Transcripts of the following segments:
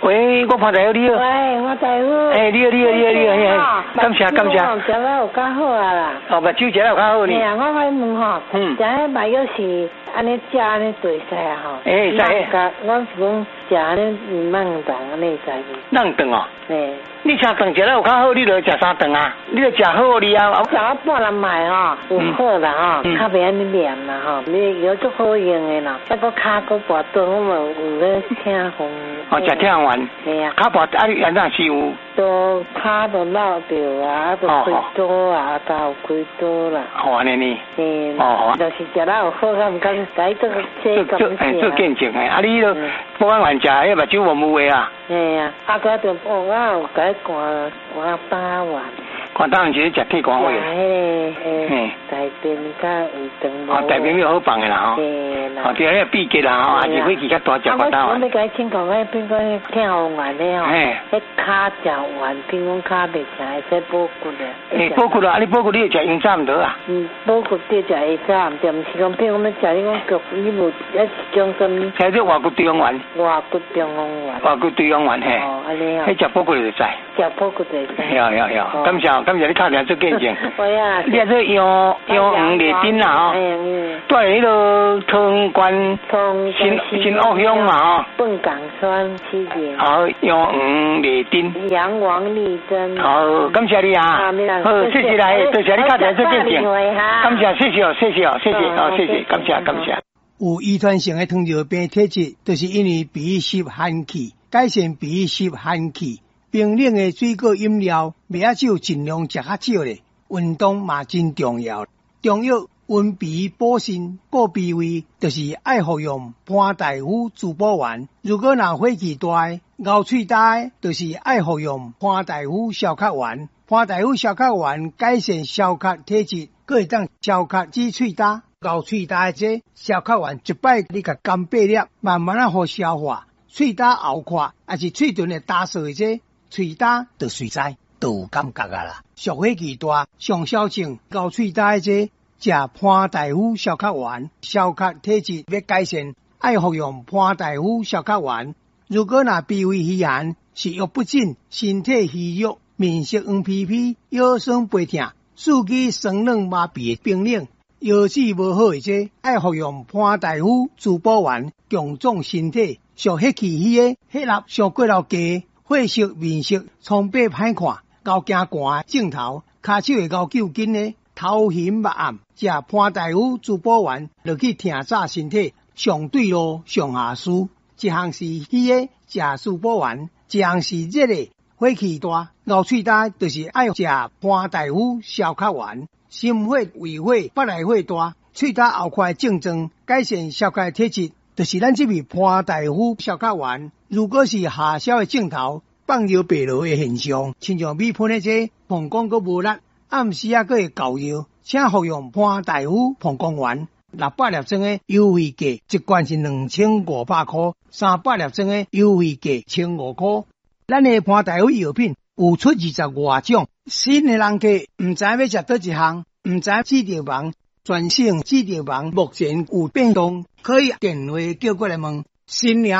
喂，我潘大夫你好。 喂，我大夫。 你好，感谢。 食了有较好啊啦。 哦，目睭食了有较好呢。 嘿啊，我爱问吼，食迄目药是安尼食安尼对使啊吼。 会。 我是讲食安尼慢顿安尼使无？ 慢顿哦。 嘿。 你三顿食了有较好，你就食三顿啊。你就食好哩啊。 食我半粒麦吼，有好啦吼，较袂安尼黏啦吼，你药足好用的啦。再个骹个跋顿，我嘛有咧疼风。 哦，食疼完。 嘿啊。 骹跋啊，你安怎是有？ 都骹都落着啊，都开刀啊，都有开刀啦。 好安尼呢。 哦。就是食了有好，我毋敢改做做见证诶，啊你都保安员食迄目睭无雾诶啊。 嘿啊，啊个就我有改寒打完。 寒打完就是食退寒药。 嘿。大便甲有肠。 哦，大便有好放诶啦吼。 嘿啦。 哦，对啊，闭结啦吼，还是火气较大食寒打完。 我要甲伊请教迄变个疼风丸咧吼。迄骹食完，比如讲骹袂成，会使补骨咧。 补骨啦，啊你补骨你要食鹰爪毋得啊。 补骨得食鹰爪，毋是讲比如讲要食你讲脚，你无一种什么？ 迄做外骨对方丸。 外骨对方丸。 外骨对方丸嘿。 哦，安尼啊。 迄食补骨就知。 食补骨就知。 有，感谢你打电话做见证。 喂啊。 你啊做羊黄丽珍啦吼。住迄个汤关新奥乡嘛吼。 笨港川起点。 好，羊黄丽珍。 杨王丽珍。 好，感谢你啊。好，谢谢啦，多谢你打电话做见证。感谢，谢谢，感谢。 有遗传性的糖尿病体质，就是因为鼻湿寒气，改善鼻湿寒气。冰冷的水果饮料，麦仔酒尽量食较少咧。运动嘛真重要。中药温鼻补肾顾鼻胃，就是爱服用潘大夫滋补丸。如果若火气大、咬喙大，就是爱服用潘大夫消咳丸。潘大夫消咳丸改善消咳体质，佫会当消咳止喙大。咬喙大这消咳丸一摆你甲干8粒，慢慢啊好消化。喙大后垮，还是喙唇会打碎这。喙焦就随在就有感觉啊啦，上火气大、上小症、咬喙焦这食潘大夫消咳丸，消咳体质要改善，爱服用潘大夫消咳丸。如果若鼻胃虚寒、食欲不振、身体虚弱、面色黄皮皮、腰酸背痛、四肢酸软麻痹的冰冷、腰子无好的这，爱服用潘大夫滋补丸，强壮身体。上血气虚的、血压上过头低。血色、面色苍白歹看，高惊寒症头，骹手会高揪筋的，头晕目暗，食潘大夫滋补丸，就去听早身体，上对路上下输。一项是虚的食滋补丸，一项是热的火气大、咬喙大，就是爱食潘大夫消咳丸。心火、胃火、腹内火大、喙焦后快症状，改善消咳体质，就是咱这味潘大夫消咳丸。如果是下消的症头，放尿白落的现象，亲像米喷的这膀胱阁无力，暗时啊阁会搞药，请服用潘大夫膀胱丸。600粒装的优惠价，一罐是2500块，300粒装的优惠价1500块。咱的潘大夫药品有出20外种，新的人客唔知要食倒一项，唔知记得忙，专省记得忙，目前有变动，可以电话叫过来问。新领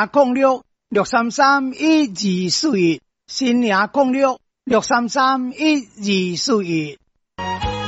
0663312241，新领0663312241。